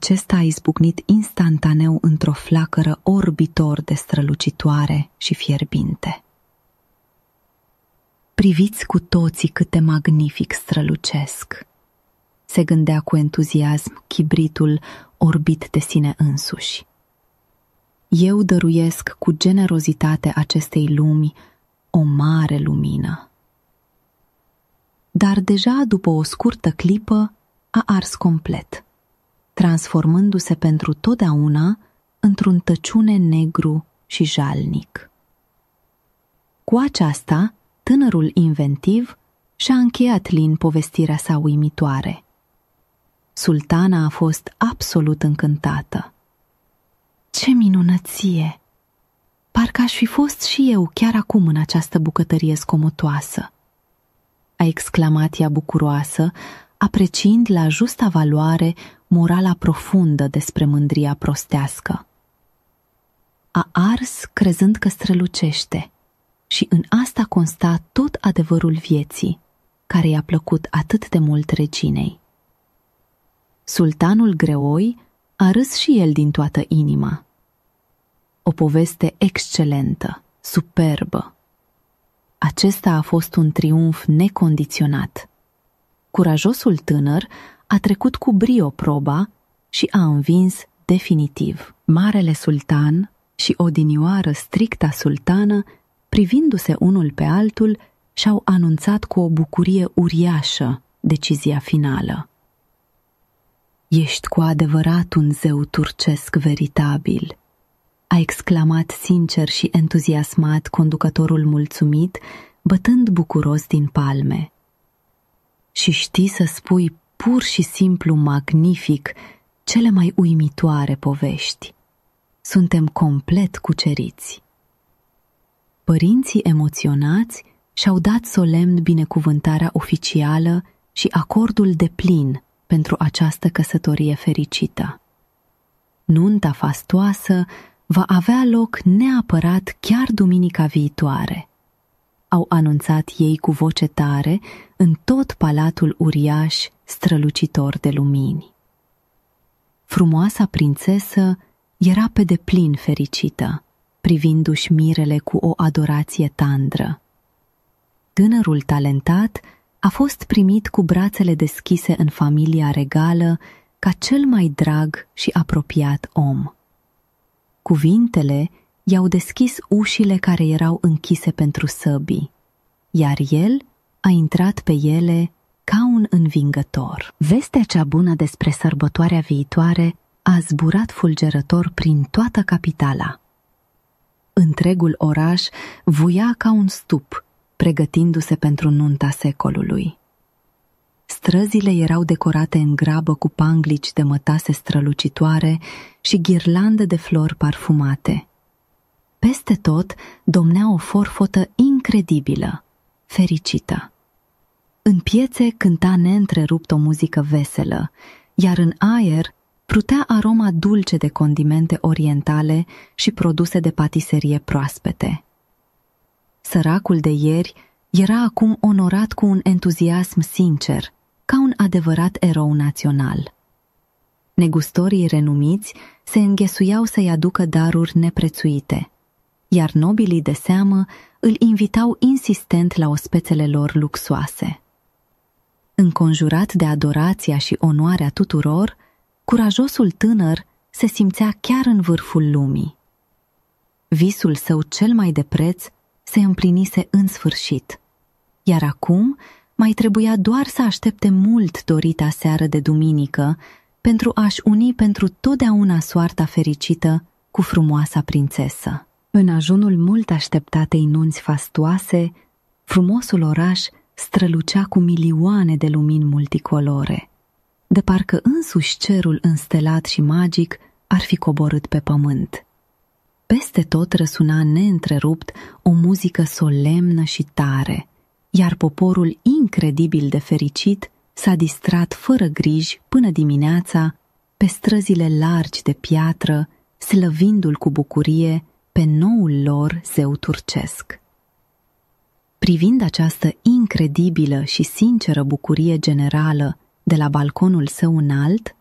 acesta a izbucnit instantaneu într-o flacără orbitor de strălucitoare și fierbinte. Priviți cu toții cât de magnific strălucesc, se gândea cu entuziasm chibritul orbit de sine însuși. Eu dăruiesc cu generozitate acestei lumi o mare lumină. Dar deja după o scurtă clipă a ars complet, transformându-se pentru totdeauna într-un tăciune negru și jalnic. Cu aceasta, tânărul inventiv și-a încheiat lin povestirea sa uimitoare. Sultana a fost absolut încântată. Ce minunăție! Parcă aș fi fost și eu chiar acum în această bucătărie zgomotoasă, a exclamat ea bucuroasă, apreciind la justa valoare morala profundă despre mândria prostească. A ars crezând că strălucește și în asta consta tot adevărul vieții, care i-a plăcut atât de mult reginei. Sultanul Greoi a râs și el din toată inima. O poveste excelentă, superbă. Acesta a fost un triumf necondiționat. Curajosul tânăr a trecut cu brio proba și a învins definitiv. Marele sultan și odinioară stricta sultană, privindu-se unul pe altul, și-au anunțat cu o bucurie uriașă decizia finală. Ești cu adevărat un zeu turcesc veritabil, a exclamat sincer și entuziasmat conducătorul mulțumit, bătând bucuros din palme. Și știi să spui pur și simplu magnific cele mai uimitoare povești. Suntem complet cuceriți. Părinții emoționați și-au dat solemn binecuvântarea oficială și acordul deplin pentru această căsătorie fericită. Nunta fastoasă va avea loc neapărat chiar duminica viitoare, au anunțat ei cu voce tare în tot palatul uriaș strălucitor de lumini. Frumoasa prințesă era pe deplin fericită, privindu-și mirele cu o adorație tandră. Tânărul talentat a fost primit cu brațele deschise în familia regală ca cel mai drag și apropiat om. Cuvintele i-au deschis ușile care erau închise pentru săbii, iar el a intrat pe ele ca un învingător. Vestea cea bună despre sărbătoarea viitoare a zburat fulgerător prin toată capitala. Întregul oraș vuia ca un stup, pregătindu-se pentru nunta secolului. Străzile erau decorate în grabă cu panglici de mătase strălucitoare și ghirlande de flori parfumate. Peste tot domnea o forfotă incredibilă, fericită. În piețe cânta neîntrerupt o muzică veselă, iar în aer plutea aroma dulce de condimente orientale și produse de patiserie proaspete. Săracul de ieri era acum onorat cu un entuziasm sincer, ca un adevărat erou național. Negustorii renumiți se înghesuiau să-i aducă daruri neprețuite, iar nobilii de seamă îl invitau insistent la ospețele lor luxoase. Înconjurat de adorația și onoarea tuturor, curajosul tânăr se simțea chiar în vârful lumii. Visul său cel mai de preț se împlinise în sfârșit, iar acum mai trebuia doar să aștepte mult dorita seară de duminică pentru a-și uni pentru totdeauna soarta fericită cu frumoasa prințesă. În ajunul mult așteptatei nunți fastoase, frumosul oraș strălucea cu milioane de lumini multicolore, de parcă însuși cerul înstelat și magic ar fi coborât pe pământ. Peste tot răsuna neîntrerupt o muzică solemnă și tare, iar poporul incredibil de fericit s-a distrat fără griji până dimineața pe străzile largi de piatră, slăvindu-l cu bucurie pe noul lor zeu turcesc. Privind această incredibilă și sinceră bucurie generală de la balconul său înalt,